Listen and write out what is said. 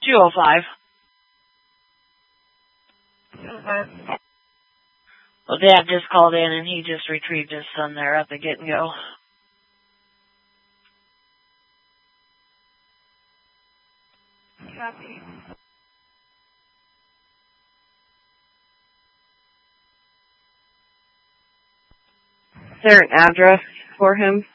205. Well, Dad just called in and he just retrieved his son there at the get and go. Copy. Is there an address for him?